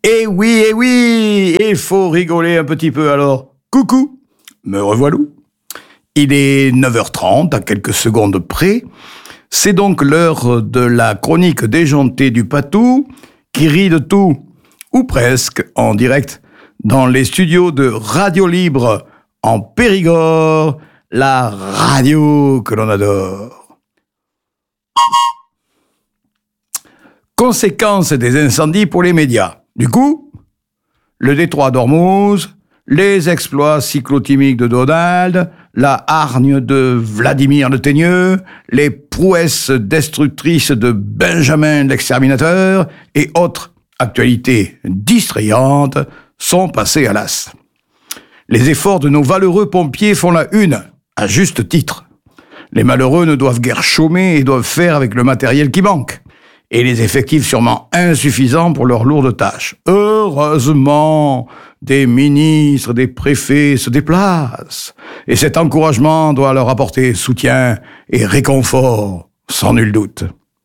Eh oui, il faut rigoler un petit peu alors. Coucou, me revoilà. Il est 9h30, à quelques secondes près. C'est donc l'heure de la chronique déjantée du Patou, qui rit de tout, ou presque, en direct, dans les studios de Radio Libre, en Périgord, la radio que l'on adore. Conséquences des incendies pour les médias. Du coup, le détroit d'Ormuz, les exploits cyclotimiques de Donald, la hargne de Vladimir le Teigneux, les prouesses destructrices de Benjamin l'exterminateur et autres actualités distrayantes sont passées à l'as. Les efforts de nos valeureux pompiers font la une, à juste titre. Les malheureux ne doivent guère chômer et doivent faire avec le matériel qui manque, et les effectifs sûrement insuffisants pour leurs lourdes tâches. Heureusement, des ministres, des préfets se déplacent, et cet encouragement doit leur apporter soutien et réconfort, sans nul doute.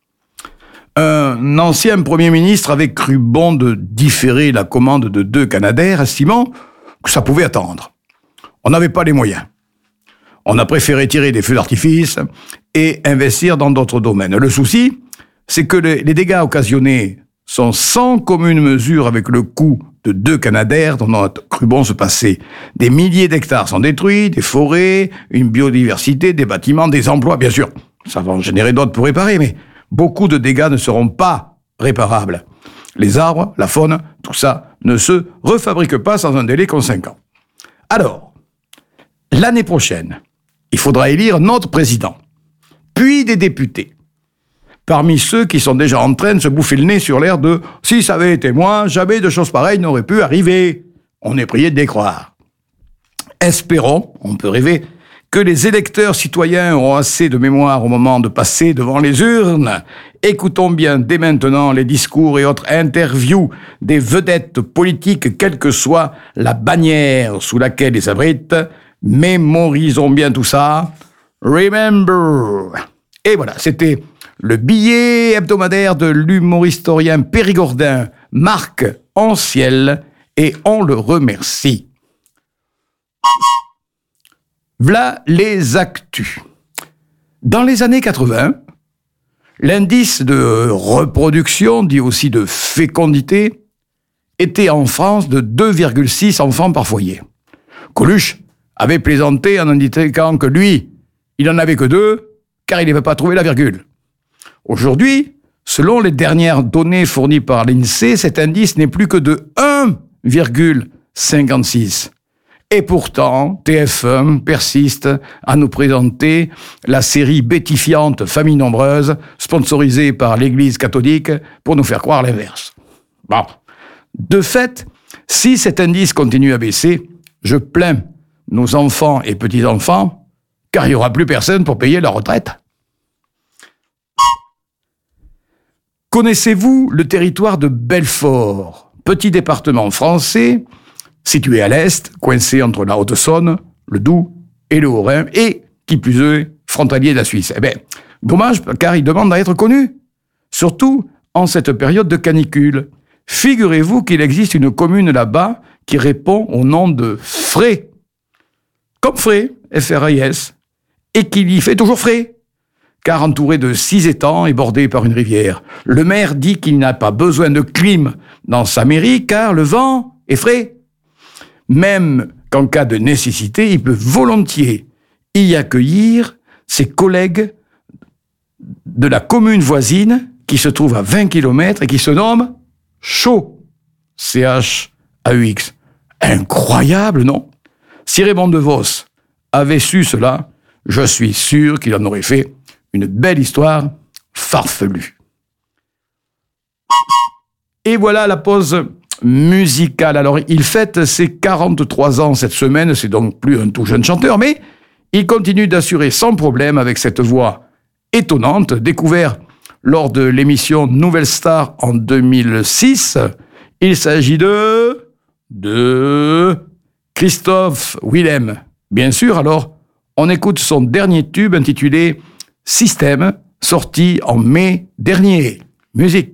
Un ancien Premier ministre avait cru bon de différer la commande de 2 Canadair, estimant que ça pouvait attendre. On n'avait pas les moyens. On a préféré tirer des feux d'artifice et investir dans d'autres domaines. Le souci, c'est que les dégâts occasionnés sont sans commune mesure avec le coût de 2 Canadair dont on a cru bon se passer. Des milliers d'hectares sont détruits, des forêts, une biodiversité, des bâtiments, des emplois, bien sûr. Ça va en générer d'autres pour réparer, mais beaucoup de dégâts ne seront pas réparables. Les arbres, la faune, tout ça ne se refabrique pas sans un délai conséquent. Alors, l'année prochaine, il faudra élire notre président, puis des députés. Parmi ceux qui sont déjà en train de se bouffer le nez sur l'air de « Si ça avait été moi, jamais de choses pareilles n'auraient pu arriver ». On est prié de les croire. Espérons, on peut rêver, que les électeurs citoyens auront assez de mémoire au moment de passer devant les urnes. Écoutons bien dès maintenant les discours et autres interviews des vedettes politiques, quelle que soit la bannière sous laquelle ils s'abritent. Mémorisons bien tout ça. Remember. Et voilà, c'était le billet hebdomadaire de l'humoristorien périgordin Marc Anciel, et on le remercie. V'là les actus. Dans les années 80, l'indice de reproduction, dit aussi de fécondité, était en France de 2,6 enfants par foyer. Coluche avait plaisanté en indiquant que lui, il n'en avait que 2, car il n'avait pas trouvé la virgule. Aujourd'hui, selon les dernières données fournies par l'INSEE, cet indice n'est plus que de 1,56. Et pourtant, TF1 persiste à nous présenter la série bétifiante Famille nombreuse, sponsorisée par l'Église catholique, pour nous faire croire l'inverse. Bon. De fait, si cet indice continue à baisser, je plains nos enfants et petits-enfants, car il n'y aura plus personne pour payer leur retraite. Connaissez-vous le territoire de Belfort, petit département français, situé à l'est, coincé entre la Haute-Saône, le Doubs et le Haut-Rhin, et, qui plus est, frontalier de la Suisse? Eh bien, dommage, car il demande à être connu, surtout en cette période de canicule. Figurez-vous qu'il existe une commune là-bas qui répond au nom de Fray, comme Fray, F-R-A-I-S, et qu'il y fait toujours frais, car entouré de 6 étangs et bordé par une rivière. Le maire dit qu'il n'a pas besoin de clim dans sa mairie, car le vent est frais. Même qu'en cas de nécessité, il peut volontiers y accueillir ses collègues de la commune voisine qui se trouve à 20 km et qui se nomme Chaux. C-H-A-U-X. Incroyable, non? Si Raymond DeVos avait su cela, je suis sûr qu'il en aurait fait une belle histoire farfelue. Et voilà la pause musicale. Alors, il fête ses 43 ans cette semaine, c'est donc plus un tout jeune chanteur, mais il continue d'assurer sans problème avec cette voix étonnante, découvert lors de l'émission Nouvelle Star en 2006. Il s'agit de Christophe Willem. Bien sûr, alors, on écoute son dernier tube intitulé Système, sorti en mai dernier. Musique.